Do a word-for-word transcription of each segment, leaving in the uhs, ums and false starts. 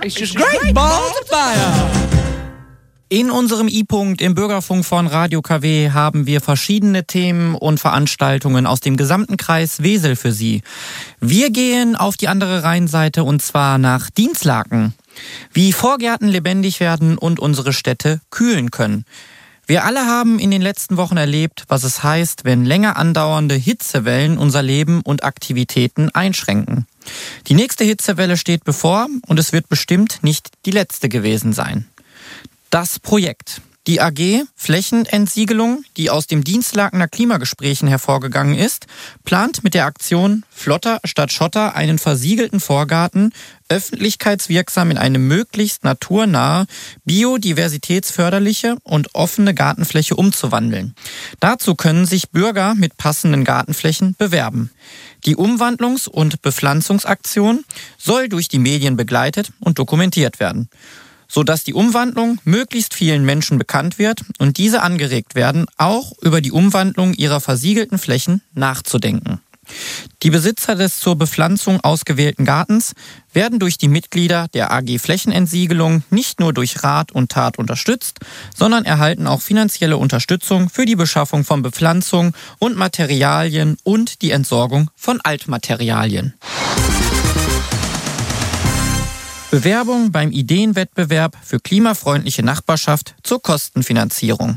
It's just great balls of fire. In unserem I-Punkt im Bürgerfunk von Radio K W haben wir verschiedene Themen und Veranstaltungen aus dem gesamten Kreis Wesel für Sie. Wir gehen auf die andere Rheinseite und zwar nach Dinslaken. Wie Vorgärten lebendig werden und unsere Städte kühlen können. Wir alle haben in den letzten Wochen erlebt, was es heißt, wenn länger andauernde Hitzewellen unser Leben und Aktivitäten einschränken. Die nächste Hitzewelle steht bevor und es wird bestimmt nicht die letzte gewesen sein. Das Projekt. Die A G Flächenentsiegelung, die aus dem Dinslakener Klimagesprächen hervorgegangen ist, plant mit der Aktion Flotter statt Schotter einen versiegelten Vorgarten öffentlichkeitswirksam in eine möglichst naturnahe, biodiversitätsförderliche und offene Gartenfläche umzuwandeln. Dazu können sich Bürger mit passenden Gartenflächen bewerben. Die Umwandlungs- und Bepflanzungsaktion soll durch die Medien begleitet und dokumentiert werden, sodass die Umwandlung möglichst vielen Menschen bekannt wird und diese angeregt werden, auch über die Umwandlung ihrer versiegelten Flächen nachzudenken. Die Besitzer des zur Bepflanzung ausgewählten Gartens werden durch die Mitglieder der A G Flächenentsiegelung nicht nur durch Rat und Tat unterstützt, sondern erhalten auch finanzielle Unterstützung für die Beschaffung von Bepflanzung und Materialien und die Entsorgung von Altmaterialien. Bewerbung beim Ideenwettbewerb für klimafreundliche Nachbarschaft zur Kostenfinanzierung.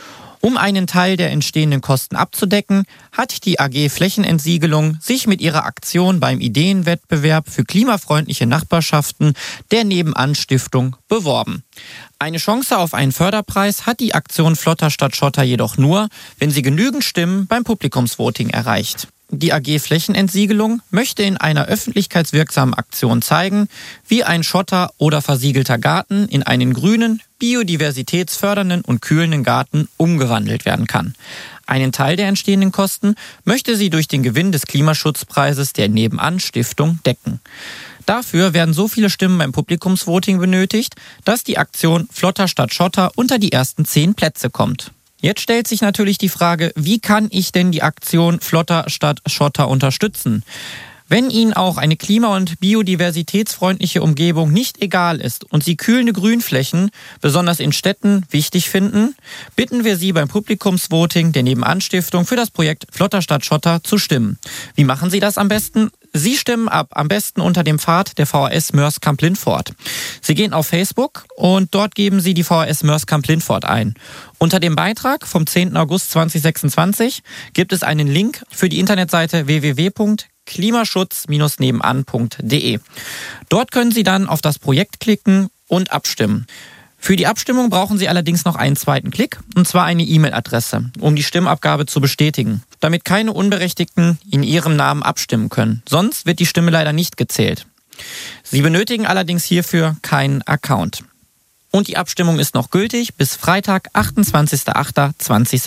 Um einen Teil der entstehenden Kosten abzudecken, hat die A G Flächenentsiegelung sich mit ihrer Aktion beim Ideenwettbewerb für klimafreundliche Nachbarschaften der Nebenan-Stiftung beworben. Eine Chance auf einen Förderpreis hat die Aktion Flotter statt Schotter jedoch nur, wenn sie genügend Stimmen beim Publikumsvoting erreicht. Die A G Flächenentsiegelung möchte in einer öffentlichkeitswirksamen Aktion zeigen, wie ein Schotter- oder versiegelter Garten in einen grünen, biodiversitätsfördernden und kühlenden Garten umgewandelt werden kann. Einen Teil der entstehenden Kosten möchte sie durch den Gewinn des Klimaschutzpreises der Nebenan-Stiftung decken. Dafür werden so viele Stimmen beim Publikumsvoting benötigt, dass die Aktion Flotter statt Schotter unter die ersten zehn Plätze kommt. Jetzt stellt sich natürlich die Frage, wie kann ich denn die Aktion Flotter statt Schotter unterstützen? Wenn Ihnen auch eine klima- und biodiversitätsfreundliche Umgebung nicht egal ist und Sie kühlende Grünflächen, besonders in Städten, wichtig finden, bitten wir Sie beim Publikumsvoting der Nebenan-Stiftung für das Projekt Flotter statt Schotter zu stimmen. Wie machen Sie das am besten? Sie stimmen ab, am besten unter dem Pfad der V H S Mörskamp-Lindfort. Sie gehen auf Facebook und dort geben Sie die V H S Mörskamp-Lindfort ein. Unter dem Beitrag vom zehnten August zweitausendsechsundzwanzig gibt es einen Link für die Internetseite w w w punkt klimaschutz Bindestrich nebenan punkt d e. Dort können Sie dann auf das Projekt klicken und abstimmen. Für die Abstimmung brauchen Sie allerdings noch einen zweiten Klick, und zwar eine E-Mail-Adresse, um die Stimmabgabe zu bestätigen, damit keine Unberechtigten in Ihrem Namen abstimmen können. Sonst wird die Stimme leider nicht gezählt. Sie benötigen allerdings hierfür keinen Account. Und die Abstimmung ist noch gültig bis Freitag, achtundzwanzigster achter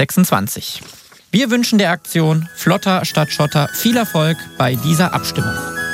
zweitausendsechsundzwanzig. Wir wünschen der Aktion Flotter statt Schotter viel Erfolg bei dieser Abstimmung.